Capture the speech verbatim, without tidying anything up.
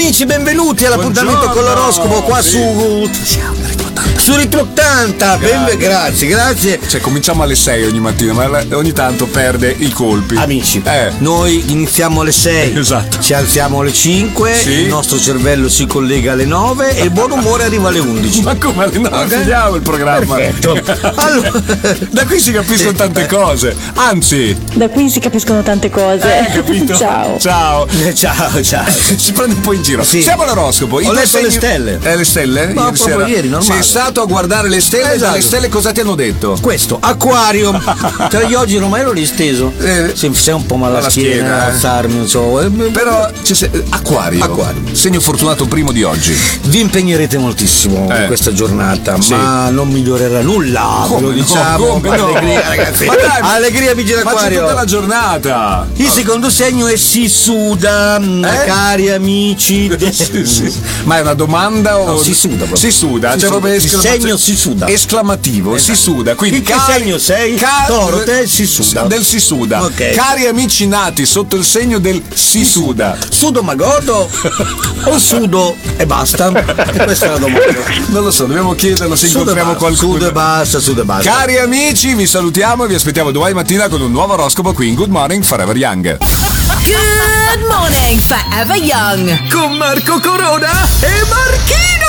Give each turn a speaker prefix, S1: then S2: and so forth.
S1: amici, benvenuti all'appuntamento con l'oroscopo qua
S2: sì.
S1: su su Ritmo ottanta. Ben, grazie, grazie.
S2: Cioè, cominciamo alle sei ogni mattina, ma ogni tanto perde i colpi.
S1: Amici,
S2: eh.
S1: noi iniziamo alle sei,
S2: esatto.
S1: Ci alziamo alle cinque,
S2: sì.
S1: Il nostro cervello si collega alle nove e il buon umore arriva alle undici.
S2: Ma come alle nove? Okay. Finiamo il programma.
S1: Perfetto. Allora,
S2: da qui si capiscono tante cose. Anzi,
S3: da qui si capiscono tante cose.
S2: Eh, capito?
S3: Ciao.
S2: Ciao.
S1: Ciao, ciao.
S2: Si prende un po' in giro.
S1: Sì.
S2: Siamo all'oroscopo.
S1: Ho letto le stelle.
S2: Eh, le stelle?
S1: No,
S2: ieri
S1: proprio
S2: sera.
S1: ieri, normale.
S2: Sei stato a guardare le stelle,
S1: esatto.
S2: Dalle stelle cosa ti hanno detto?
S1: Questo, acquario. Tra gli oggi ormai l'ho risteso.
S2: Eh,
S1: sì, sei un po' mala
S2: alla
S1: schiena,
S2: schiena,
S1: alzarmi, non so.
S2: Però ci sei, acquario.
S1: Acquario.
S2: Segno fortunato primo di oggi.
S1: Vi impegnerete moltissimo
S2: eh.
S1: in questa giornata,
S2: sì.
S1: ma non migliorerà nulla.
S2: Come
S1: ve lo diciamo.
S2: No, come no?
S1: Allegria, ragazzi.
S2: Ma dai,
S1: allegria, vigile
S2: ma
S1: acquario.
S2: c'è tutta la giornata.
S1: Il secondo segno è si suda, eh? Cari amici.
S2: sì, sì. Ma è una domanda o
S1: no, si suda proprio.
S2: Si suda,
S1: si
S2: cioè
S1: suda.
S2: Il
S1: segno si suda.
S2: Esclamativo, esatto. Si suda. Quindi
S1: in che
S2: cari,
S1: segno sei?
S2: Car-
S1: Toro, te si suda.
S2: Del si suda.
S1: Okay.
S2: Cari amici nati sotto il segno del si suda.
S1: Sudo ma godo o sudo e basta? E questa è la domanda.
S2: Non lo so, dobbiamo chiederlo se
S1: sudo
S2: incontriamo qualcuno.
S1: Sudo e basta, sudo e basta.
S2: Cari amici, vi salutiamo e vi aspettiamo domani mattina con un nuovo oroscopo qui in Good Morning Forever Young.
S4: Good morning Forever Young
S1: Con Marco Corona e Marchino.